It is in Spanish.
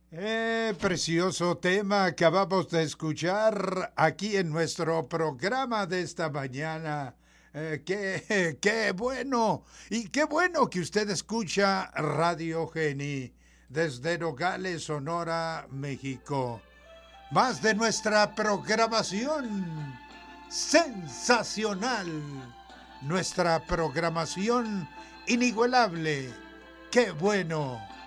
Precioso tema acabamos de escuchar aquí en nuestro programa de esta mañana. Qué bueno, y qué bueno que usted escucha Radio Geni desde Nogales, Sonora, México. Más de nuestra programación sensacional, nuestra programación inigualable. Qué bueno.